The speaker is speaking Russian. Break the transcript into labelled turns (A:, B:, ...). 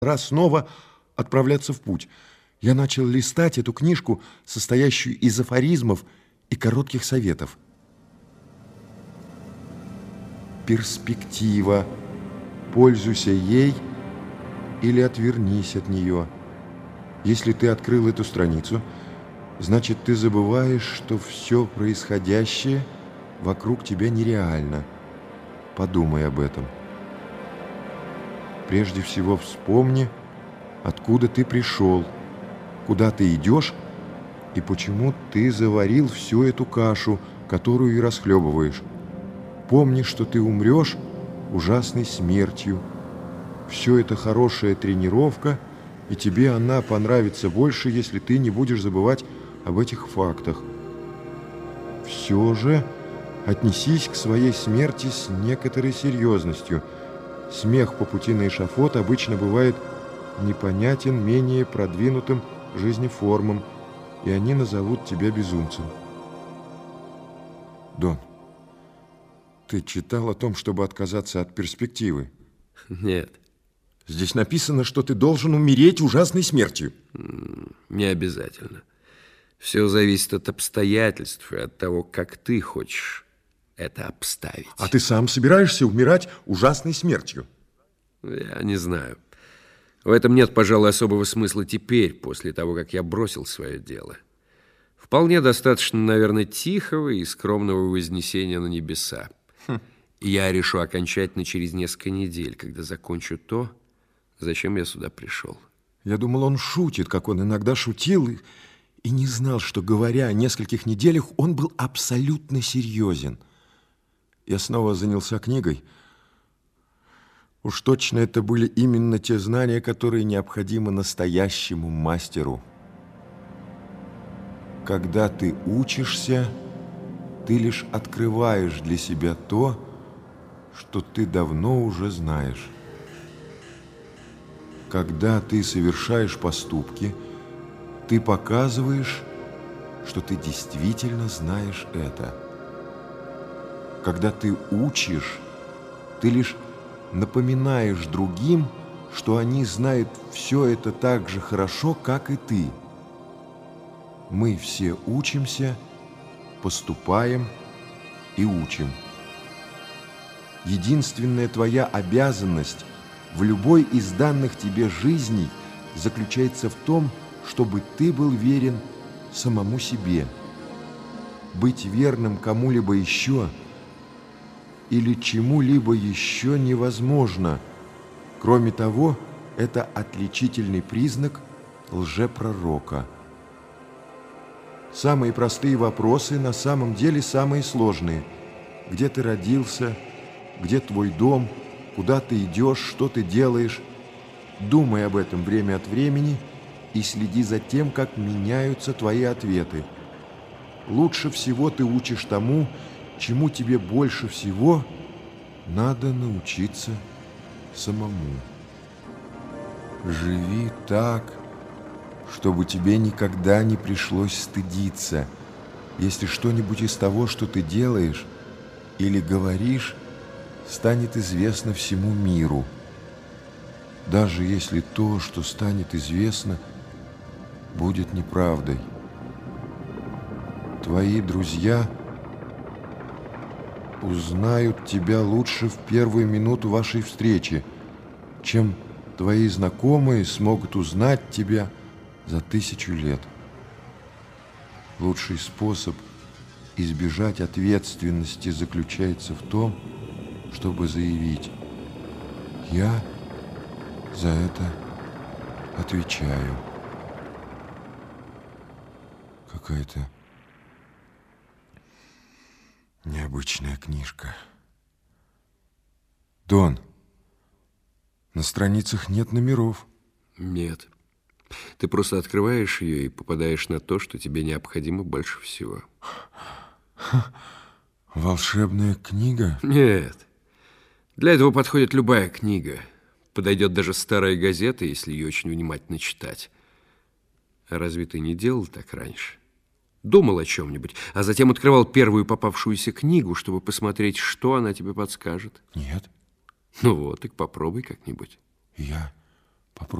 A: раз снова отправляться в путь. Я начал листать эту книжку, состоящую из афоризмов и коротких советов. Перспектива. Пользуйся ей или отвернись от нее. Если ты открыл эту страницу, значит, ты забываешь, что все происходящее вокруг тебя нереально. Подумай об этом. Прежде всего вспомни, откуда ты пришел, куда ты идешь и почему ты заварил всю эту кашу, которую и расхлебываешь. Помни, что ты умрешь ужасной смертью. Все это хорошая тренировка, и тебе она понравится больше, если ты не будешь забывать об этих фактах. Все же отнесись к своей смерти с некоторой серьезностью. Смех по пути на эшафот обычно бывает непонятен менее продвинутым жизнеформам, и они назовут тебя безумцем. Дон, ты читал о том, чтобы отказаться от перспективы?
B: Нет.
A: Здесь написано, что ты должен умереть ужасной смертью.
B: Не обязательно. Все зависит от обстоятельств и от того, как ты хочешь это обставить.
A: А ты сам собираешься умирать ужасной смертью?
B: Я не знаю. В этом нет, пожалуй, особого смысла теперь, после того, как я бросил свое дело. Вполне достаточно, наверное, тихого и скромного вознесения на небеса. И я решу окончательно через несколько недель, когда закончу то, зачем я сюда пришел.
A: Я думал, он шутит, как он иногда шутил, и не знал, что, говоря о нескольких неделях, он был абсолютно серьезен. Я снова занялся книгой. Уж точно это были именно те знания, которые необходимы настоящему мастеру. Когда ты учишься, ты лишь открываешь для себя то, что ты давно уже знаешь. Когда ты совершаешь поступки, ты показываешь, что ты действительно знаешь это. Когда ты учишь, ты лишь напоминаешь другим, что они знают все это так же хорошо, как и ты. Мы все учимся, поступаем и учим. Единственная твоя обязанность в любой из данных тебе жизней заключается в том, чтобы ты был верен самому себе. Быть верным кому-либо еще или чему-либо еще невозможно. Кроме того, это отличительный признак лжепророка. Самые простые вопросы на самом деле самые сложные. Где ты родился? Где твой дом? Куда ты идешь? Что ты делаешь? Думай об этом время от времени и следи за тем, как меняются твои ответы. Лучше всего ты учишь тому, чему тебе больше всего надо научиться самому. Живи так, чтобы тебе никогда не пришлось стыдиться, если что-нибудь из того, что ты делаешь или говоришь, станет известно всему миру. Даже если то, что станет известно, будет неправдой. Твои друзья узнают тебя лучше в первую минуту вашей встречи, чем твои знакомые смогут узнать тебя за 1000 лет. Лучший способ избежать ответственности заключается в том, чтобы заявить: «Я за это отвечаю». Какая-то необычная книжка. Дон, на страницах нет номеров.
B: Нет. Ты просто открываешь ее и попадаешь на то, что тебе необходимо больше всего.
A: Волшебная книга?
B: Нет. Для этого подходит любая книга. Подойдет даже старая газета, если ее очень внимательно читать. А разве ты не делал так раньше? Думал о чем-нибудь, а затем открывал первую попавшуюся книгу, чтобы посмотреть, что она тебе подскажет?
A: Нет.
B: Ну вот, так попробуй как-нибудь.
A: Я